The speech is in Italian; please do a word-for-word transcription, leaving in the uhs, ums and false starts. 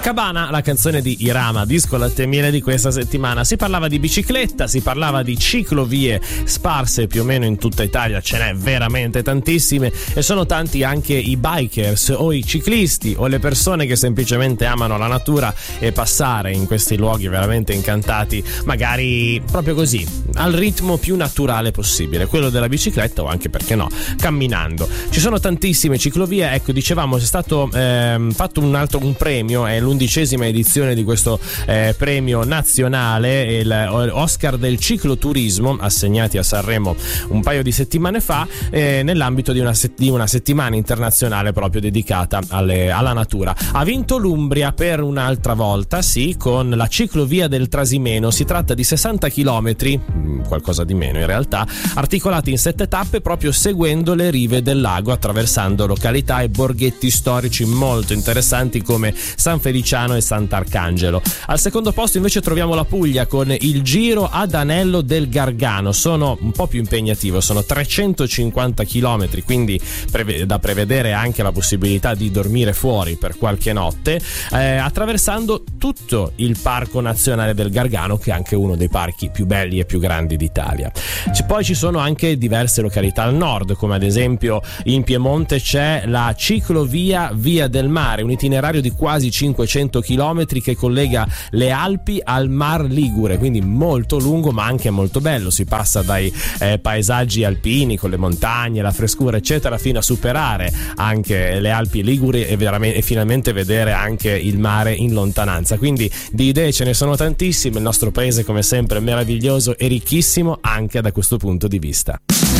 Cabana, la canzone di Irama, disco latte e miele di questa settimana. Si parlava di bicicletta, si parlava di ciclovie sparse più o meno in tutta Italia, ce n'è veramente tantissime, e sono tanti anche i bikers o i ciclisti o le persone che semplicemente amano la natura e passare in questi luoghi veramente incantati, magari proprio così, al ritmo più naturale possibile, quello della bicicletta, o anche, perché no, camminando. Ci sono tantissime ciclovie, ecco, dicevamo, c'è stato ehm, fatto un altro un premio, è l'undicesima edizione di questo eh, premio nazionale, il Oscar del cicloturismo, assegnati a Sanremo un paio di settimane fa, eh, nell'ambito di una, set- di una settimana internazionale proprio dedicata alle, alla natura. Ha vinto l'Umbria per un'altra volta, sì, con la ciclovia del Trasimeno. Si tratta di sessanta chilometri, qualcosa di meno in realtà, articolati in sette tappe proprio seguendo le rive del lago, attraversando località e borghetti storici molto interessanti come San Feliciano e Sant'Arcangelo. Al secondo posto invece troviamo la Puglia con il Giro ad Anello del Gargano. Sono un po' più impegnativo, sono trecentocinquanta chilometri, quindi preve- da prevedere anche la possibilità di dormire fuori per qualche notte, eh, attraversando tutto il Parco Nazionale del Gargano, che è anche uno dei parchi più belli e più grandi d'Italia. C- poi ci sono anche diverse località al nord, come ad esempio in Piemonte c'è la ciclovia Via del Mare, un itinerario di quasi cinquecento chilometri che collega le Alpi al Mar Ligure, quindi molto lungo ma anche molto bello. Si passa dai eh, paesaggi alpini con le montagne, la frescura eccetera, fino a superare anche le Alpi Liguri e, veramente, e finalmente vedere anche il mare in lontananza. Quindi di idee ce ne sono tantissime, il nostro paese come sempre è meraviglioso e ricchissimo anche da questo punto di vista.